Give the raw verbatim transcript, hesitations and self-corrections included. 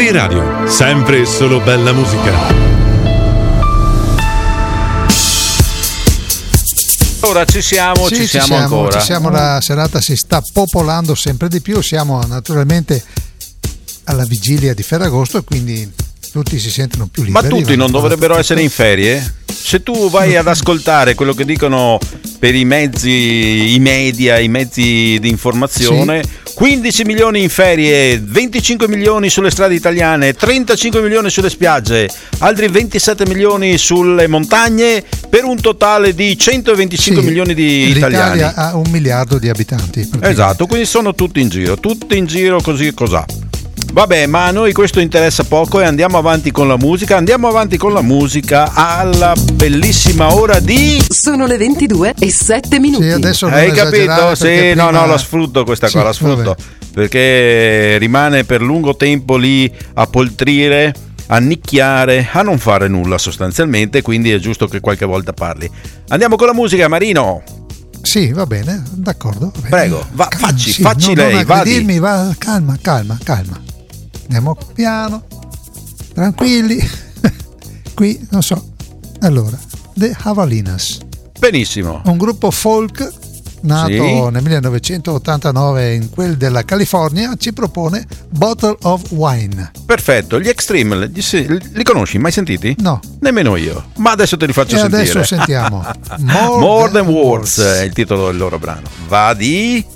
Teleradio, sempre e solo bella musica. Ora ci siamo, Sì, ci, ci siamo, siamo ancora. Ci siamo, la serata si sta popolando sempre di più, siamo naturalmente alla vigilia di Ferragosto e quindi tutti si sentono più liberi. Ma tutti non dovrebbero essere in ferie? Se tu vai ad ascoltare quello che dicono per i mezzi, i media, i mezzi di informazione, sì. quindici milioni in ferie, venticinque milioni sulle strade italiane, trentacinque milioni sulle spiagge, altri ventisette milioni sulle montagne, per un totale di centoventicinque sì, milioni di italiani. L'Italia ha un miliardo di abitanti. Esatto, quindi sono tutti in giro, tutti in giro così cos'ha. Vabbè, ma a noi questo interessa poco e andiamo avanti con la musica. Andiamo avanti con la musica alla bellissima ora di... Sono le ventidue e sette minuti. Sì, adesso hai capito? Sì, prima... no, no, la sfrutto questa sì, qua, la sfrutto. Vabbè. Perché rimane per lungo tempo lì a poltrire, a nicchiare, a non fare nulla sostanzialmente, quindi è giusto che qualche volta parli. Andiamo con la musica, Marino. Sì, va bene, d'accordo. Va bene. Prego, va, calma, facci, sì, facci non, lei, non vadi. Dirmi, va, calma, calma, calma. Andiamo piano, tranquilli. Qui, non so. Allora, The Havalinas. Benissimo. Un gruppo folk nato sì. nel millenovecentottantanove in quel della California, ci propone Bottle of Wine. Perfetto, gli Extreme li, li conosci? Mai sentiti? No. Nemmeno io, ma adesso te li faccio e sentire. Adesso sentiamo More, More Than, than Words è il titolo del loro brano. Vadi.